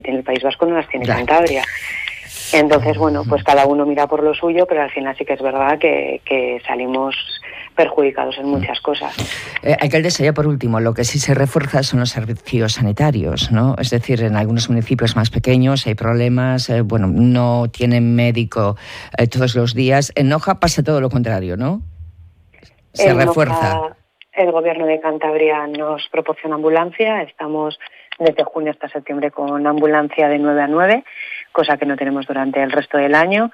tiene el País Vasco no las tiene Cantabria. Entonces, bueno, pues cada uno mira por lo suyo, pero al final sí que es verdad que salimos perjudicados en muchas cosas. Alcaldesa, ya por último, lo que sí se refuerza son los servicios sanitarios, ¿no? Es decir, en algunos municipios más pequeños hay problemas, no tienen médico todos los días. En Noja pasa todo lo contrario, ¿no? Se refuerza. Noja, el Gobierno de Cantabria nos proporciona ambulancia, estamos desde junio hasta septiembre con ambulancia de 9 a 9, cosa que no tenemos durante el resto del año.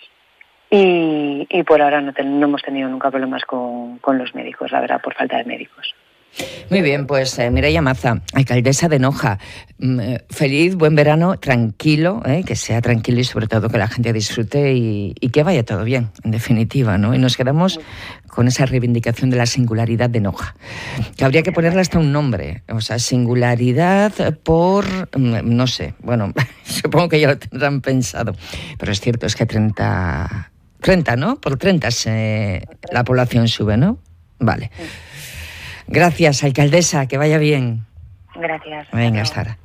Y por ahora no hemos tenido nunca problemas con los médicos, la verdad, por falta de médicos. Muy bien, pues Mireia Maza, alcaldesa de Noja, feliz, buen verano, tranquilo, que sea tranquilo y sobre todo que la gente disfrute y que vaya todo bien, en definitiva, ¿no? Y nos quedamos con esa reivindicación de la singularidad de Noja, que habría que ponerle hasta un nombre, o sea, singularidad por, no sé, bueno, supongo que ya lo tendrán pensado, pero es cierto, es que 30, ¿no? Por 30 la población sube, ¿no? Vale. Gracias, alcaldesa, que vaya bien. Gracias. Venga, hasta ahora.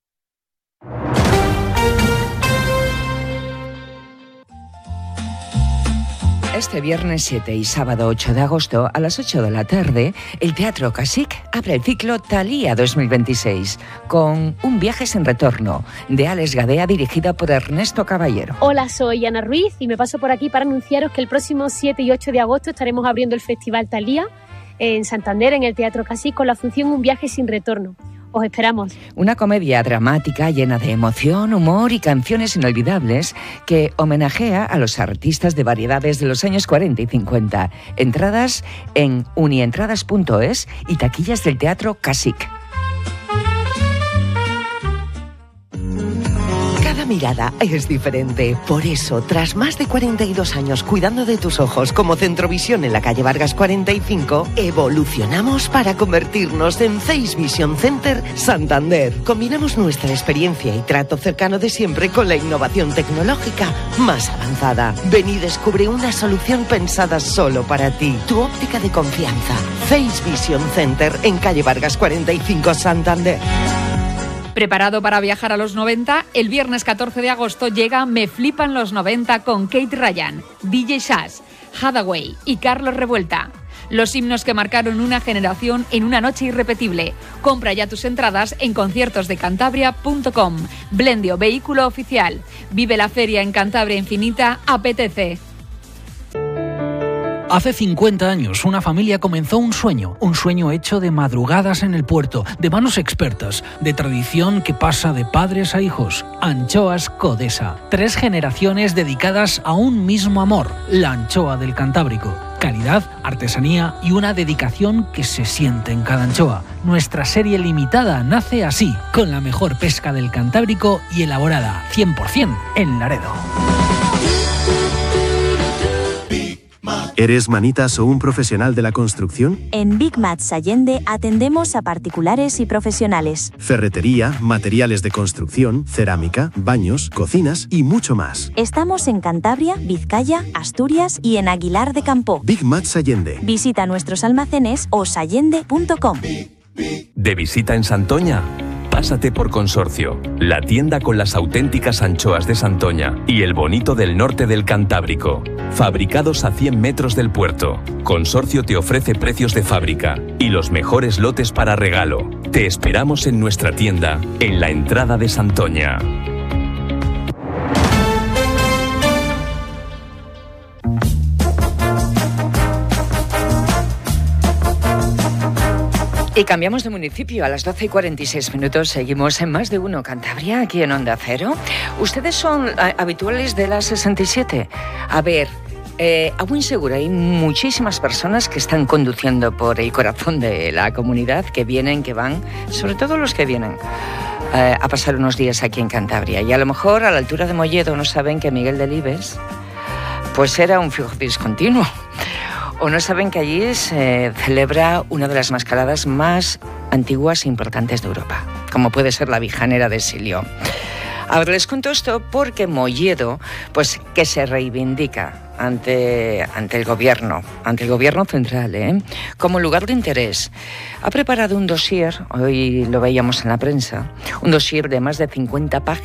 Este viernes 7 y sábado 8 de agosto a las 8 de la tarde, el Teatro Casic abre el ciclo Thalía 2026 con Un viaje sin retorno de Alex Gadea, dirigida por Ernesto Caballero. Hola, soy Ana Ruiz y me paso por aquí para anunciaros que el próximo 7 y 8 de agosto estaremos abriendo el Festival Thalía en Santander, en el Teatro Casic, con la función Un viaje sin retorno. Os esperamos. Una comedia dramática llena de emoción, humor y canciones inolvidables que homenajea a los artistas de variedades de los años 40 y 50. Entradas en unientradas.es y taquillas del Teatro Casic. Cada mirada es diferente. Por eso, tras más de 42 años cuidando de tus ojos como Centrovisión en la calle Vargas 45, evolucionamos para convertirnos en Face Vision Center Santander. Combinamos nuestra experiencia y trato cercano de siempre con la innovación tecnológica más avanzada. Ven y descubre una solución pensada solo para ti. Tu óptica de confianza. Face Vision Center en calle Vargas 45, Santander. ¿Preparado para viajar a los 90? El viernes 14 de agosto llega Me Flipan los 90 con Kate Ryan, DJ Shaz, Hathaway y Carlos Revuelta. Los himnos que marcaron una generación en una noche irrepetible. Compra ya tus entradas en conciertosdecantabria.com. Blendio, vehículo oficial. Vive la feria en Cantabria Infinita, apetece. Hace 50 años, una familia comenzó un sueño hecho de madrugadas en el puerto, de manos expertas, de tradición que pasa de padres a hijos. Anchoas Codesa. 3 generaciones dedicadas a un mismo amor, la anchoa del Cantábrico. Calidad, artesanía y una dedicación que se siente en cada anchoa. Nuestra serie limitada nace así, con la mejor pesca del Cantábrico y elaborada 100% en Laredo. ¿Eres manitas o un profesional de la construcción? En Big Mats Allende atendemos a particulares y profesionales. Ferretería, materiales de construcción, cerámica, baños, cocinas y mucho más. Estamos en Cantabria, Vizcaya, Asturias y en Aguilar de Campoo. Big Mats Allende. Visita nuestros almacenes osallende.com. ¿De visita en Santoña? Pásate por Consorcio, la tienda con las auténticas anchoas de Santoña y el bonito del norte del Cantábrico. Fabricados a 100 metros del puerto, Consorcio te ofrece precios de fábrica y los mejores lotes para regalo. Te esperamos en nuestra tienda, en la entrada de Santoña. Y cambiamos de municipio. A las 12:46 seguimos en Más de Uno Cantabria, aquí en Onda Cero. ¿Ustedes son habituales de la 67? A ver, aún seguro, hay muchísimas personas que están conduciendo por el corazón de la comunidad, que vienen, que van, sobre todo los que vienen a pasar unos días aquí en Cantabria. Y a lo mejor a la altura de Molledo no saben que Miguel Delibes pues era un fijo discontinuo. O no saben que allí se celebra una de las mascaradas más antiguas e importantes de Europa, como puede ser la Vijanera de Silio. Ahora les cuento esto porque Molledo, pues que se reivindica ante el gobierno central, como lugar de interés. Ha preparado un dossier, hoy lo veíamos en la prensa, un dossier de más de 50 páginas